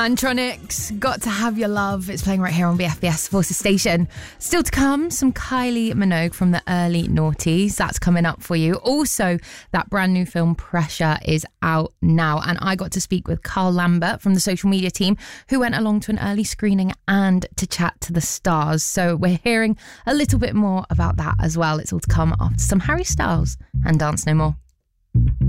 Antronics, Got to Have Your Love. It's playing right here on BFBS Forces Station. Still to come, some Kylie Minogue from the early noughties. That's coming up for you. Also, that brand new film Pressure is out now. And I got to speak with Carl Lambert from the social media team, who went along to an early screening and to chat to the stars. So we're hearing a little bit more about that as well. It's all to come after some Harry Styles and Dance No More.